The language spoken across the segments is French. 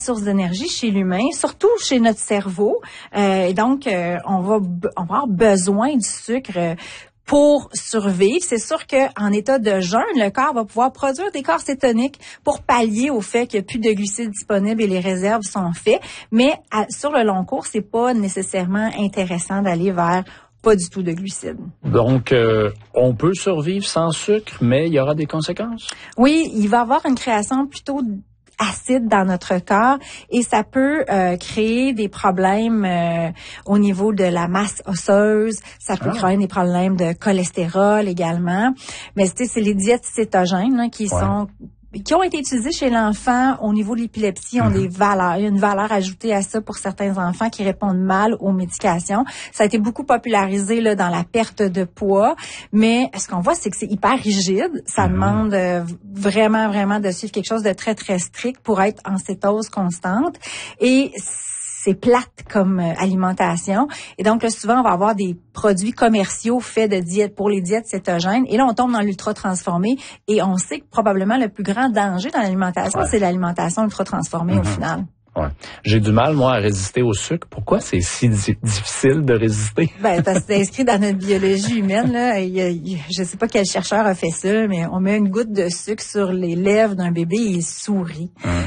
source d'énergie chez l'humain, surtout chez notre cerveau. Et donc, on va avoir besoin du sucre pour survivre. C'est sûr qu'en état de jeûne, le corps va pouvoir produire des corps cétoniques pour pallier au fait qu'il n'y a plus de glucides disponibles et les réserves sont faites. Mais sur le long cours, c'est pas nécessairement intéressant d'aller vers pas du tout de glucides. Donc, on peut survivre sans sucre, mais il y aura des conséquences? Oui, il va y avoir une création plutôt acide dans notre corps et ça peut créer des problèmes au niveau de la masse osseuse, ça peut créer des problèmes de cholestérol également. Mais c'est les diètes cétogènes là, qui ont été utilisées chez l'enfant au niveau de l'épilepsie, ont des valeurs. Il y a une valeur ajoutée à ça pour certains enfants qui répondent mal aux médications. Ça a été beaucoup popularisé là dans la perte de poids, mais ce qu'on voit, c'est que c'est hyper rigide. Ça demande vraiment de suivre quelque chose de très, très strict pour être en cétose constante. Et c'est plate comme alimentation. Et donc, là, souvent, on va avoir des produits commerciaux faits de diète pour les diètes cétogènes. Et là, on tombe dans l'ultra transformé. Et on sait que probablement le plus grand danger dans l'alimentation, c'est l'alimentation ultra transformée au final. Ouais. J'ai du mal, moi, à résister au sucre. Pourquoi c'est si difficile de résister? Parce que c'est inscrit dans notre biologie humaine, là. Je sais pas quel chercheur a fait ça, mais on met une goutte de sucre sur les lèvres d'un bébé et il sourit.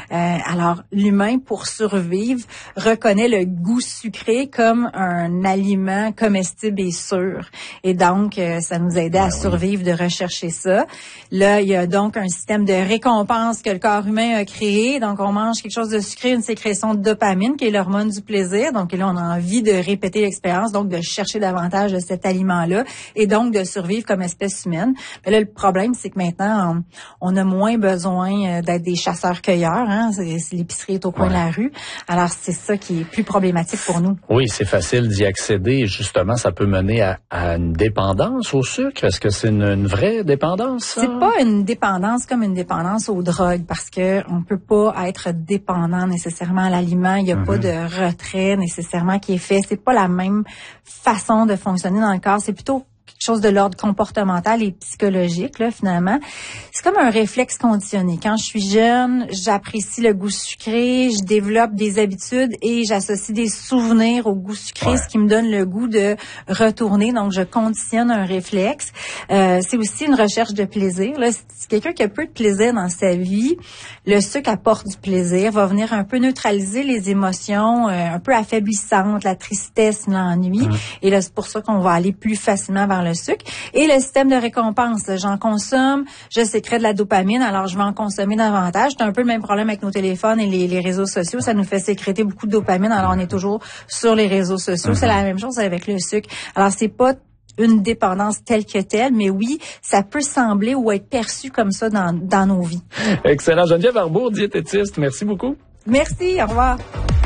Alors, l'humain, pour survivre, reconnaît le goût sucré comme un aliment comestible et sûr. Et donc, ça nous aidait à survivre de rechercher ça. Là, il y a donc un système de récompense que le corps humain a créé. Donc, on mange quelque chose de sucré, une sécrétion de dopamine, qui est l'hormone du plaisir. Donc là, on a envie de répéter l'expérience, donc de chercher davantage de cet aliment-là et donc de survivre comme espèce humaine. Mais là, le problème, c'est que maintenant, on a moins besoin d'être des chasseurs-cueilleurs. Hein? L'épicerie est au coin de la rue. Alors, c'est ça qui est plus problématique pour nous. Oui, c'est facile d'y accéder. Et justement, ça peut mener à une dépendance au sucre. Est-ce que c'est une vraie dépendance, ça? C'est pas une dépendance comme une dépendance aux drogues, parce que on peut pas être dépendant nécessairement à l'aliment. Il y a pas de retrait nécessairement qui est fait. C'est pas la même façon de fonctionner dans le corps. C'est plutôt quelque chose de l'ordre comportemental et psychologique, là, finalement. C'est comme un réflexe conditionné. Quand je suis jeune, j'apprécie le goût sucré, je développe des habitudes et j'associe des souvenirs au goût sucré, ce qui me donne le goût de retourner. Donc, je conditionne un réflexe. C'est aussi une recherche de plaisir. Là, c'est quelqu'un qui a peu de plaisir dans sa vie. Le sucre apporte du plaisir, va venir un peu neutraliser les émotions un peu affaiblissantes, la tristesse, l'ennui. Et là, c'est pour ça qu'on va aller plus facilement vers le sucre. Et le système de récompense, là, j'en consomme, je sécrète de la dopamine, alors je vais en consommer davantage. C'est un peu le même problème avec nos téléphones et les réseaux sociaux. Ça nous fait sécréter beaucoup de dopamine, alors on est toujours sur les réseaux sociaux. C'est la même chose avec le sucre. Alors, c'est pas une dépendance telle que telle, mais oui, ça peut sembler ou être perçu comme ça dans nos vies. Excellent. Geneviève Arbour, diététiste, merci beaucoup. Merci, au revoir.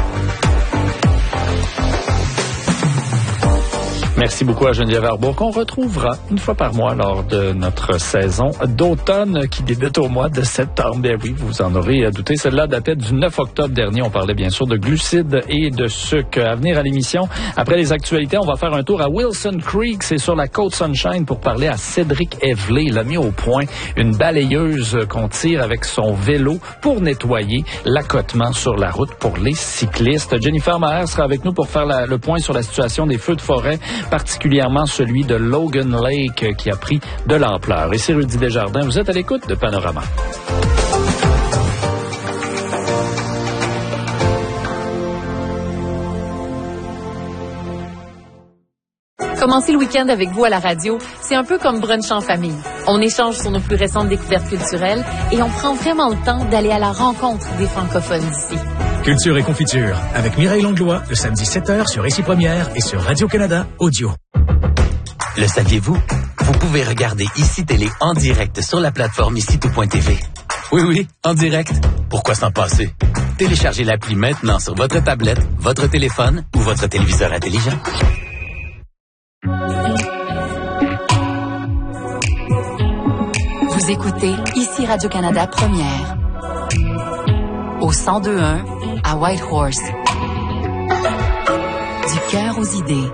Merci beaucoup à Geneviève Arbour, qu'on retrouvera une fois par mois lors de notre saison d'automne qui débute au mois de septembre. Bien oui, vous en aurez douté. Celle-là datait du 9 octobre dernier. On parlait bien sûr de glucides et de sucre. À venir à l'émission, après les actualités, on va faire un tour à Wilson Creek. C'est sur la côte Sunshine pour parler à Cédric Evelay. Il a mis au point une balayeuse qu'on tire avec son vélo pour nettoyer l'accotement sur la route pour les cyclistes. Jennifer Maher sera avec nous pour faire le point sur la situation des feux de forêt, particulièrement celui de Logan Lake qui a pris de l'ampleur. Ici Rudy Desjardins, vous êtes à l'écoute de Panorama. Commencer le week-end avec vous à la radio, c'est un peu comme brunch en famille. On échange sur nos plus récentes découvertes culturelles et on prend vraiment le temps d'aller à la rencontre des francophones d'ici. Culture et confiture, avec Mireille Langlois, le samedi 7h sur Ici Première et sur Radio-Canada Audio. Le saviez-vous? Vous pouvez regarder Ici Télé en direct sur la plateforme ici-tout.tv. Oui, en direct. Pourquoi s'en passer? Téléchargez l'appli maintenant sur votre tablette, votre téléphone ou votre téléviseur intelligent. Vous écoutez Ici Radio-Canada Première. Au 102.1 à Whitehorse. Du cœur aux idées.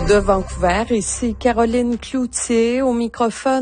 de Vancouver. Ici Caroline Cloutier au microphone.